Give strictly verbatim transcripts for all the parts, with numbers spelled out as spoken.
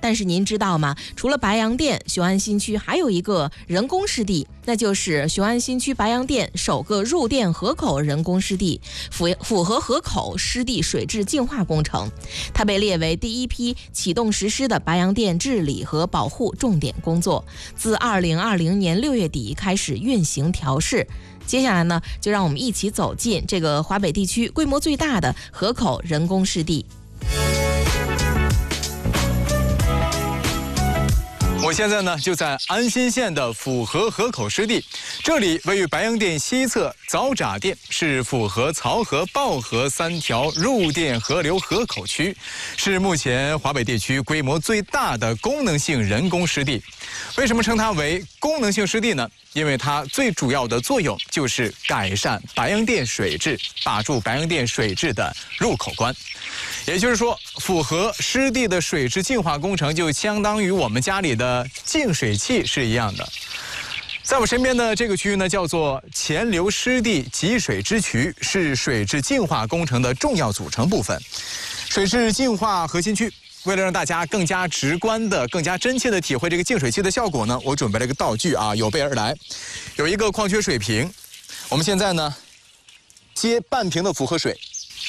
但是您知道吗？除了白洋淀，雄安新区还有一个人工湿地，那就是雄安新区白洋淀首个入淀河口人工湿地符符合河口湿地水质净化工程，它被列为第一批启动实施的白洋淀治理和保护重点工作，自二零二零年六月底开始运行调试。接下来呢，就让我们一起走进这个华北地区规模最大的河口人工湿地。 我现在呢就在安新县的府河河口湿地，这里位于白洋淀西侧早闸店，是府河、漕河、抱河三条入淀河流河口区，是目前华北地区规模最大的功能性人工湿地。为什么称它为功能性湿地呢？因为它最主要的作用就是改善白洋淀水质，把住白洋淀水质的入口关。也就是说，府河湿地的水质净化工程就相当于我们家里的净水器是一样的。在我身边的这个区域呢，叫做前流湿地集水支渠，是水质净化工程的重要组成部分。水质净化核心区。为了让大家更加直观的、更加真切的体会这个净水器的效果呢，我准备了一个道具啊，有备而来，有一个矿泉水瓶。我们现在呢，接半瓶的复合水，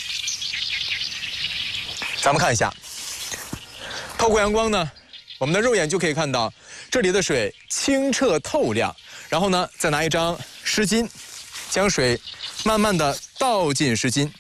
咱们看一下，透过阳光呢，我们的肉眼就可以看到这里的水清澈透亮。然后呢，再拿一张湿巾，将水慢慢的倒进湿巾。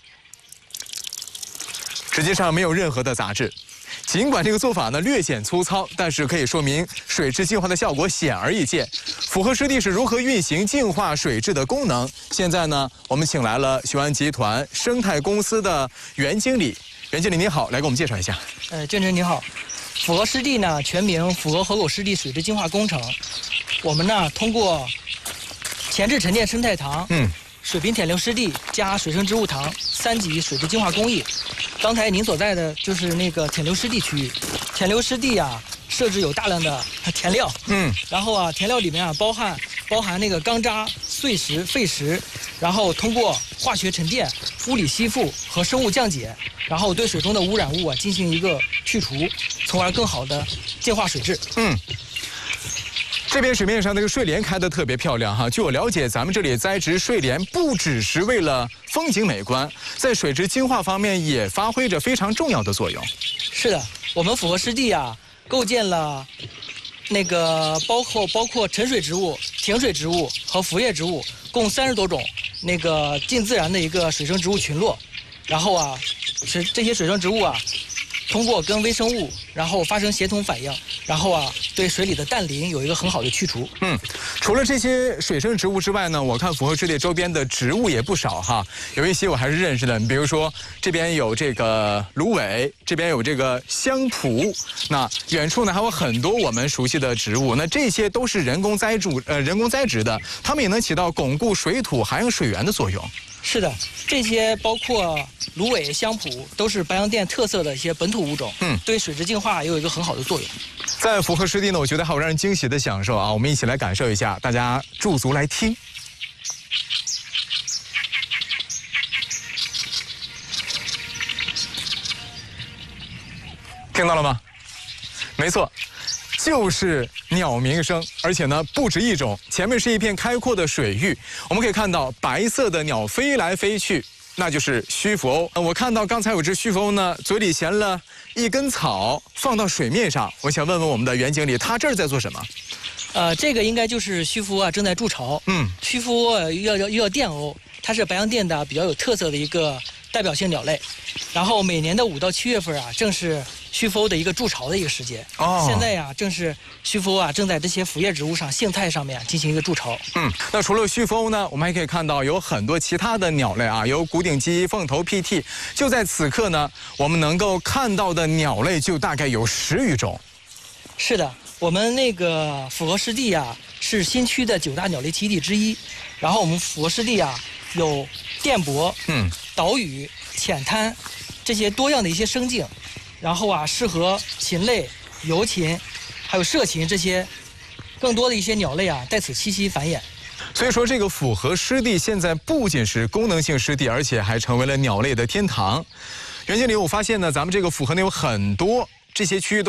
实际上没有任何的杂质，尽管这个做法呢略显粗糙，但是可以说明水质净化的效果显而易见。府河湿地是如何运行净化水质的功能？现在呢，我们请来了雄安集团生态公司的袁经理。袁经理您好，来给我们介绍一下。 呃，郑晨您好，府河湿地呢全名府河河口湿地水质净化工程。我们呢通过前置沉淀生态塘，嗯。水平铁流湿地加水生植物塘三级水质净化工艺。刚才您所在的就是那个铁流湿地区域，铁流湿地啊，设置有大量的填料，嗯，然后啊，填料里面啊包含包含那个钢渣、碎石、废石，然后通过化学沉淀、物理吸附和生物降解，然后对水中的污染物啊进行一个去除，从而更好的净化水质。嗯。 这边水面上那个睡莲开得特别漂亮哈。据我了解，咱们这里栽植睡莲不只是为了风景美观，在水质净化方面也发挥着非常重要的作用。 是的，我们府河湿地啊，构建了那个包括包括沉水植物、停水植物和浮叶植物共三十多种那个近自然的一个水生植物群落。然后啊，是这些水生植物啊。通过跟微生物，然后发生协同反应，然后啊，对水里的氮磷有一个很好的去除。 嗯，除了这些水生植物之外呢，我看府河湿地周边的植物也不少哈，有一些我还是认识的。比如说这边有这个芦苇，这边有这个香蒲，那远处呢还有很多我们熟悉的植物。那这些都是人工栽种呃人工栽植的，它们也能起到巩固水土涵养水源的作用。 是的，这些包括芦苇、香蒲，都是白洋淀特色的一些本土物种，嗯，对水质净化也有一个很好的作用。 在府河湿地呢，我觉得还有让人惊喜的享受啊，我们一起来感受一下，大家驻足来听。听到了吗？没错。就是鸟鸣声，而且呢不止一种。前面是一片开阔的水域，我们可以看到白色的鸟飞来飞去，那就是须福鸥。我看到刚才有只须福鸥呢，嘴里衔了一根草放到水面上。我想问问我们的袁经理，他这儿在做什么？ 呃，这个应该就是须福啊正在筑巢。嗯，须福鸥又叫又叫电鸥，它是白洋淀的比较有特色的一个代表性鸟类。然后每年的五到七月份啊，正是须福鸥的一个筑巢的一个时节。哦，现在呀，正是须福鸥啊正在这些腐叶植物上、荇菜上面进行一个筑巢。 嗯，那除了须福鸥呢，我们还可以看到有很多其他的鸟类啊，有古顶鸡、凤头屁涕。就在此刻呢，我们能够看到的鸟类就大概有十余种。 是的，我们那个府河湿地啊是新区的九大鸟类栖息地之一。然后我们府河湿地啊有电泊、嗯、岛屿、浅滩这些多样的一些生境。然后啊，适合禽类、游禽，还有涉禽这些更多的一些鸟类啊，在此栖息繁衍。 所以说，这个府河湿地现在不仅是功能性湿地，而且还成为了鸟类的天堂。袁经理，我发现呢，咱们这个府河呢有很多这些区域都。